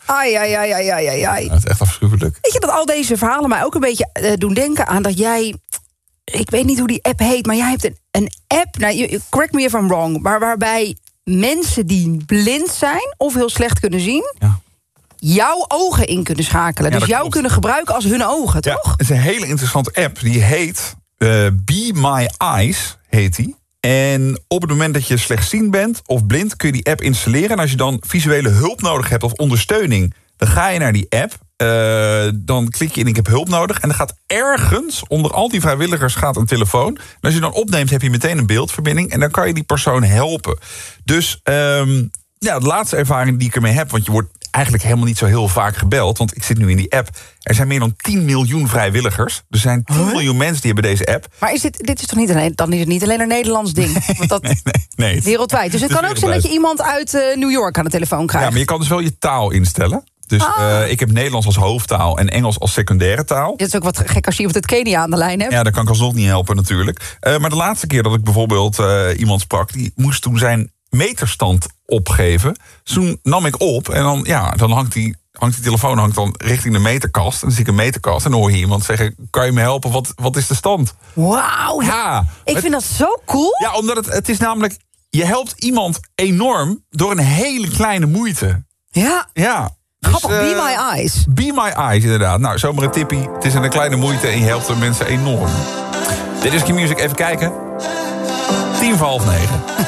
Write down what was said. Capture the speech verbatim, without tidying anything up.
Ai, ai, ai, ai, ai, ai, ai. Dat is echt afschuwelijk. Weet je dat al deze verhalen mij ook een beetje uh, doen denken aan dat jij... Ik weet niet hoe die app heet, maar jij hebt een, een app... Nou, you, correct me if I'm wrong, maar waarbij mensen die blind zijn of heel slecht kunnen zien... Ja. jouw ogen in kunnen schakelen. Ja, dus jou klopt. kunnen gebruiken als hun ogen, Ja, toch? het is een hele interessante app. Die heet uh, Be My Eyes, heet die. En op het moment dat je slechtziend bent of blind... kun je die app installeren. En als je dan visuele hulp nodig hebt of ondersteuning... dan ga je naar die app. Uh, dan klik je in ik heb hulp nodig. En dan gaat ergens, onder al die vrijwilligers, gaat een telefoon. En als je dan opneemt, heb je meteen een beeldverbinding. En dan kan je die persoon helpen. Dus um, ja, de laatste ervaring die ik ermee heb... want je wordt eigenlijk helemaal niet zo heel vaak gebeld... want ik zit nu in die app. Er zijn meer dan tien miljoen vrijwilligers. Er zijn tien huh? miljoen mensen die hebben deze app. Maar is dit, dit is toch niet alleen, dan is het niet alleen een Nederlands ding? Want dat nee, nee, nee. Wereldwijd. Dus het, het kan ook zijn dat je iemand uit uh, New York aan de telefoon krijgt. Ja, maar je kan dus wel je taal instellen. Dus ah. uh, ik heb Nederlands als hoofdtaal en Engels als secundaire taal. Het is ook wat gek als je iemand uit Kenia aan de lijn hebt. Ja, dat kan ik alsnog niet helpen natuurlijk. Uh, maar de laatste keer dat ik bijvoorbeeld uh, iemand sprak... die moest toen zijn meterstand opgeven. Dus toen nam ik op en dan, ja, dan hangt die, hangt die telefoon hangt dan richting de meterkast. En dan zie ik een meterkast en dan hoor je iemand zeggen... kan je me helpen, wat, wat is de stand? Wauw, ja, ik het, vind dat zo cool. Ja, omdat het, het is namelijk... je helpt iemand enorm door een hele kleine moeite. Ja. Ja. Grappig, dus, uh, be my eyes. Be my eyes, inderdaad. Nou, zomaar een tippie. Het is een kleine moeite en je helpt de mensen enorm. Dit is Q-Music, even kijken. Tien voor half negen.